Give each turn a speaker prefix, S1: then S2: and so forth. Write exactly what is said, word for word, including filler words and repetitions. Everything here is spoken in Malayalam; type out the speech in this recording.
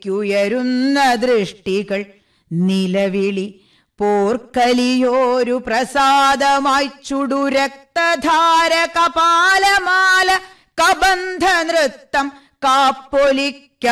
S1: കലിക്കുയരുന്ന ദൃഷ്ടികൾ നിലവിളി പോർക്കലിയോരു പ്രസാദമായി ചുടുരക്തധാര കപാലമാല കബന്ധ നൃത്തം കാപ്പൊലിക്ക